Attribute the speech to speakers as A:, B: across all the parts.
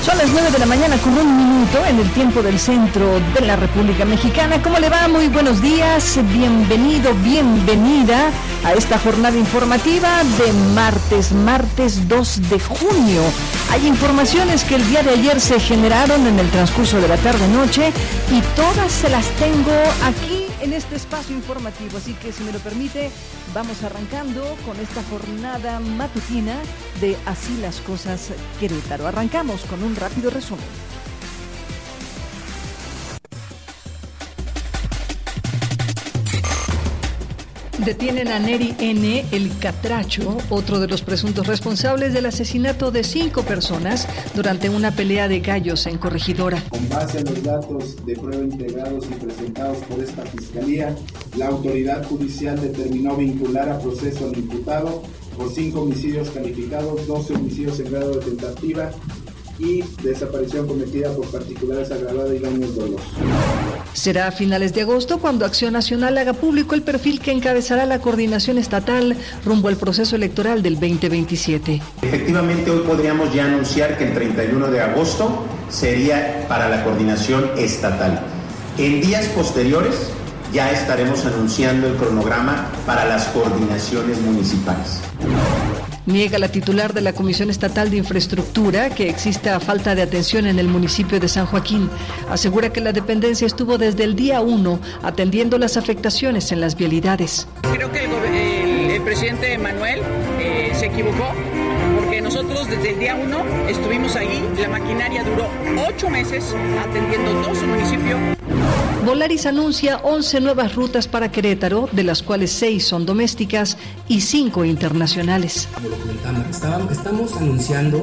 A: Son las 9 de la mañana con 1 minuto en el tiempo del centro de la República Mexicana. ¿Cómo le va? Muy buenos días. Bienvenido, bienvenida a esta jornada informativa de martes 2 de junio. Hay informaciones que el día de ayer se generaron en el transcurso de la tarde-noche y todas se las tengo aquí en este espacio informativo. Así que, si me lo permite, vamos arrancando con esta jornada matutina de Así las Cosas Querétaro. Arrancamos con un rápido resumen. Detienen a Neri N., el Catracho, otro de los presuntos responsables del asesinato de 5 personas durante una pelea de gallos en Corregidora.
B: Con base a los datos de prueba integrados y presentados por esta Fiscalía, la autoridad judicial determinó vincular a proceso al imputado por 5 homicidios calificados, 12 homicidios en grado de tentativa y desaparición cometida por particulares agravada y daños dolosos.
A: Será a finales de agosto cuando Acción Nacional haga público el perfil que encabezará la coordinación estatal rumbo al proceso electoral del 2027.
C: Efectivamente, hoy podríamos ya anunciar que el 31 de agosto sería para la coordinación estatal. En días posteriores ya estaremos anunciando el cronograma para las coordinaciones municipales.
A: Niega la titular de la Comisión Estatal de Infraestructura que exista falta de atención en el municipio de San Joaquín. Asegura que la dependencia estuvo desde el día 1 atendiendo las afectaciones en las vialidades.
D: Creo que el presidente Manuel se equivocó, porque nosotros desde el día 1 estuvimos ahí. La maquinaria duró 8 meses atendiendo 12 municipios.
A: Volaris anuncia 11 nuevas rutas para Querétaro, de las cuales 6 son domésticas y 5 internacionales.
E: Como lo comentamos, estamos anunciando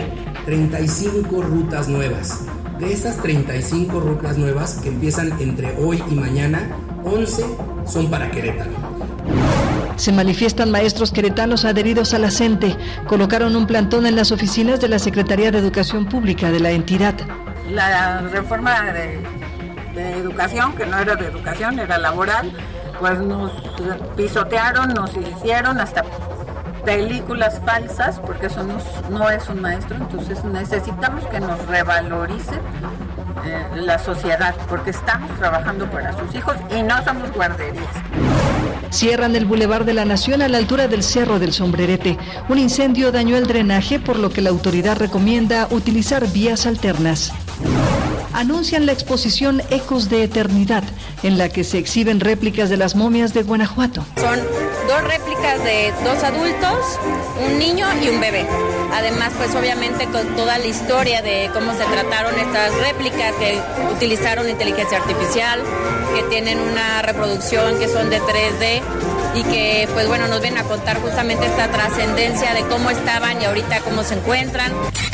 E: 35 rutas nuevas. De esas 35 rutas nuevas que empiezan entre hoy y mañana, 11 son para Querétaro.
A: Se manifiestan maestros queretanos adheridos a la CENTE. Colocaron un plantón en las oficinas de la Secretaría de Educación Pública de la entidad.
F: La reforma de educación, que no era de educación, era laboral, pues nos pisotearon, nos hicieron hasta películas falsas, porque eso no es un maestro. Entonces necesitamos que nos revalorice la sociedad, porque estamos trabajando para sus hijos y no somos guarderías.
A: Cierran el Boulevard de la Nación a la altura del Cerro del Sombrerete. Un incendio dañó el drenaje, por lo que la autoridad recomienda utilizar vías alternas. Anuncian la exposición Ecos de Eternidad, en la que se exhiben réplicas de las momias de Guanajuato.
G: Son 2 réplicas de 2 adultos, un niño y un bebé. Además, pues obviamente con toda la historia de cómo se trataron estas réplicas, que utilizaron inteligencia artificial, que tienen una reproducción que son de 3D y que pues bueno, nos vienen a contar justamente esta trascendencia de cómo estaban y ahorita cómo se encuentran.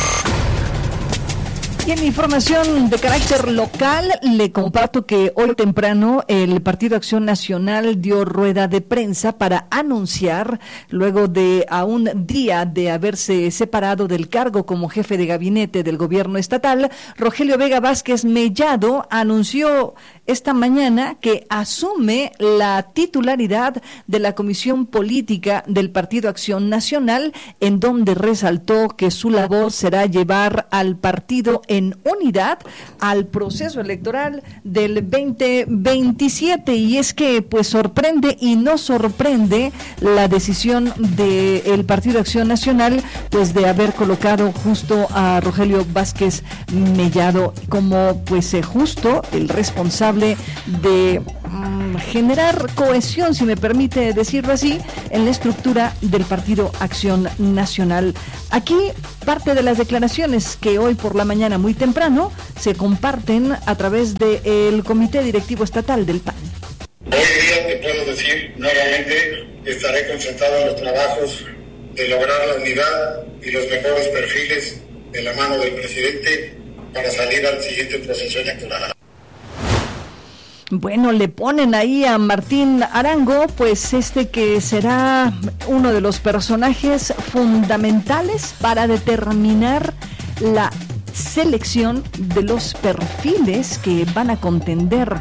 A: Y en información de carácter local, le comparto que hoy temprano el Partido Acción Nacional dio rueda de prensa para anunciar, luego de a un día de haberse separado del cargo como jefe de gabinete del gobierno estatal, Rogelio Vega Vázquez Mellado anunció esta mañana que asume la titularidad de la Comisión Política del Partido Acción Nacional, en donde resaltó que su labor será llevar al partido en unidad al proceso electoral del 2027. Y es que pues sorprende y no sorprende la decisión del Partido Acción Nacional pues de haber colocado justo a Rogelio Vázquez Mellado como pues justo el responsable de generar cohesión, si me permite decirlo así, en la estructura del Partido Acción Nacional. Aquí parte de las declaraciones que hoy por la mañana muy temprano se comparten a través del Comité Directivo Estatal del PAN.
H: Hoy día te puedo decir nuevamente, estaré concentrado en los trabajos de lograr la unidad y los mejores perfiles de la mano del presidente para salir al siguiente proceso electoral.
A: Bueno, le ponen ahí a Martín Arango, pues que será uno de los personajes fundamentales para determinar la selección de los perfiles que van a contender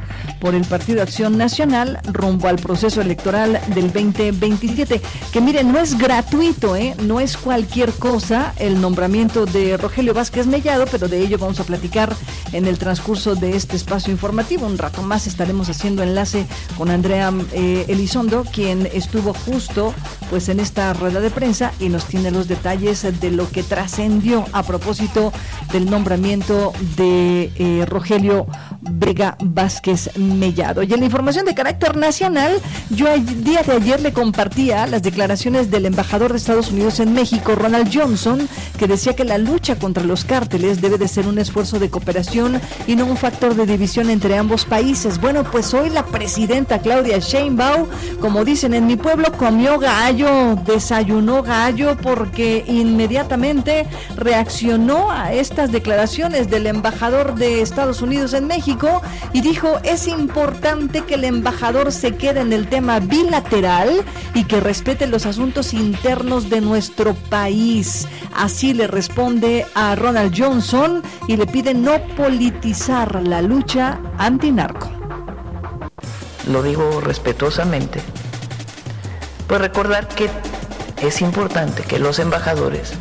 A: por el Partido Acción Nacional rumbo al proceso electoral del 2027. Que miren, no es gratuito, no es cualquier cosa el nombramiento de Rogelio Vázquez Mellado, pero de ello vamos a platicar en el transcurso de este espacio informativo. Un rato más estaremos haciendo enlace con Andrea Elizondo, quien estuvo justo pues en esta rueda de prensa y nos tiene los detalles de lo que trascendió a propósito del nombramiento de Rogelio Vega Vázquez Mellado. Y en la información de carácter nacional, yo el día de ayer le compartía las declaraciones del embajador de Estados Unidos en México, Ronald Johnson, que decía que la lucha contra los cárteles debe de ser un esfuerzo de cooperación y no un factor de división entre ambos países. Bueno, pues hoy la presidenta Claudia Sheinbaum, como dicen en mi pueblo, comió gallo, desayunó gallo, porque inmediatamente reaccionó a estas declaraciones del embajador de Estados Unidos en México y dijo: es importante que el embajador se quede en el tema bilateral y que respete los asuntos internos de nuestro país. Así le responde a Ronald Johnson y le pide no politizar la lucha antinarco.
I: Lo digo respetuosamente, pues recordar que es importante que los embajadores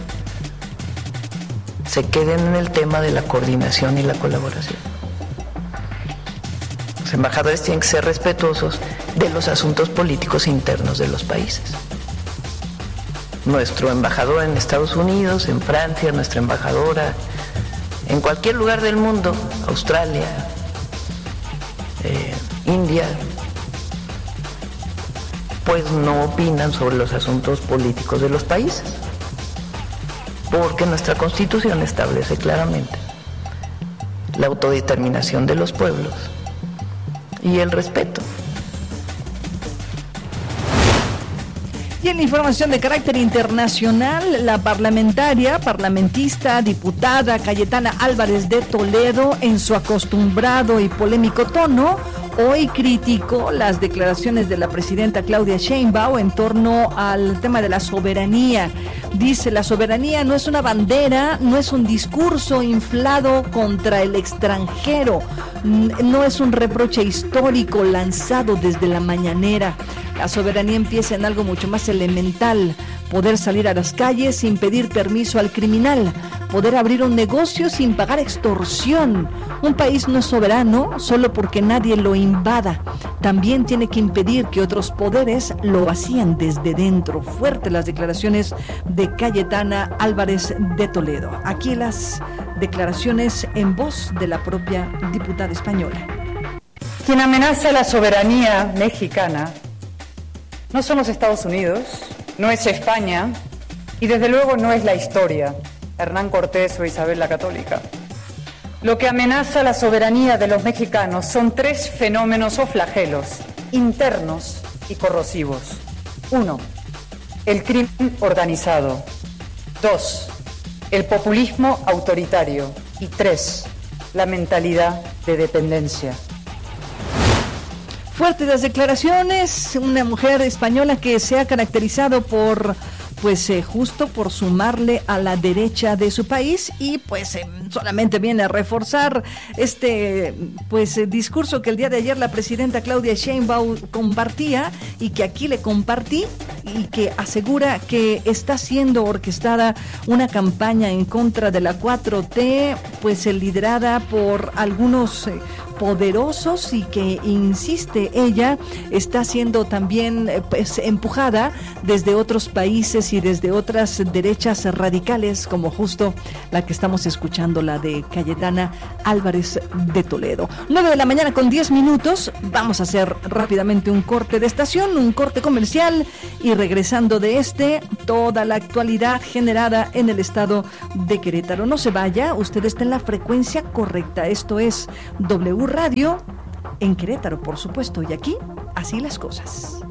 I: se queden en el tema de la coordinación y la colaboración. Los embajadores tienen que ser respetuosos de los asuntos políticos internos de los países. Nuestro embajador en Estados Unidos, en Francia, nuestra embajadora en cualquier lugar del mundo, Australia, India, pues no opinan sobre los asuntos políticos de los países, porque nuestra Constitución establece claramente la autodeterminación de los pueblos y el respeto.
A: Y en la información de carácter internacional, la parlamentista, diputada Cayetana Álvarez de Toledo, en su acostumbrado y polémico tono, hoy criticó las declaraciones de la presidenta Claudia Sheinbaum en torno al tema de la soberanía. Dice: la soberanía no es una bandera, no es un discurso inflado contra el extranjero, no es un reproche histórico lanzado desde la mañanera. La soberanía empieza en algo mucho más elemental: poder salir a las calles sin pedir permiso al criminal, poder abrir un negocio sin pagar extorsión. Un país no es soberano solo porque nadie lo invada, también tiene que impedir que otros poderes lo vacíen desde dentro. Fuertes las declaraciones de Cayetana Álvarez de Toledo. Aquí las declaraciones en voz de la propia diputada española.
J: Quien amenaza la soberanía mexicana no son los Estados Unidos, no es España y desde luego no es la historia, Hernán Cortés o Isabel la Católica. Lo que amenaza la soberanía de los mexicanos son tres fenómenos o flagelos internos y corrosivos. 1. El crimen organizado. 2. El populismo autoritario. Y 3. La mentalidad de dependencia.
A: Fuertes las declaraciones, una mujer española que se ha caracterizado por, justo por sumarle a la derecha de su país y solamente viene a reforzar este, discurso que el día de ayer la presidenta Claudia Sheinbaum compartía y que aquí le compartí, y que asegura que está siendo orquestada una campaña en contra de la 4T, liderada por algunos poderosos, y que, insiste ella, está siendo también empujada desde otros países y desde otras derechas radicales, como justo la que estamos escuchando, la de Cayetana Álvarez de Toledo. 9:10 a.m. Vamos a hacer rápidamente un corte de estación, un corte comercial, y regresando de toda la actualidad generada en el estado de Querétaro. No se vaya, usted está en la frecuencia correcta. Esto es W Radio en Querétaro, por supuesto, y aquí, así las cosas.